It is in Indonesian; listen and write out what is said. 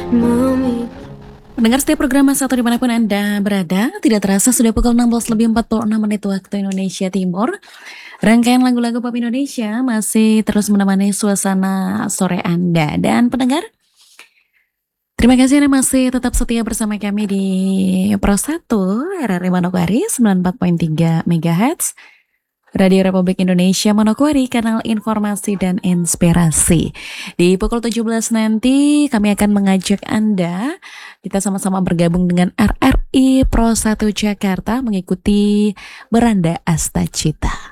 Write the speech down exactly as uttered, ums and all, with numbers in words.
Mami. Mendengar setiap program Mas satu dimanapun Anda berada, tidak terasa sudah pukul enam belas lebih empat puluh enam menit waktu Indonesia Timur. Rangkaian lagu-lagu pop Indonesia masih terus menemani suasana sore Anda. Dan pendengar, terima kasih Anda masih tetap setia bersama kami di Pro satu R R I Manokwari sembilan puluh empat koma tiga megahertz. Radio Republik Indonesia Manokwari, kanal informasi dan inspirasi. Di pukul tujuh belas nanti kami akan mengajak Anda, kita sama-sama bergabung dengan R R I Pro satu Jakarta mengikuti Beranda Asta Cita.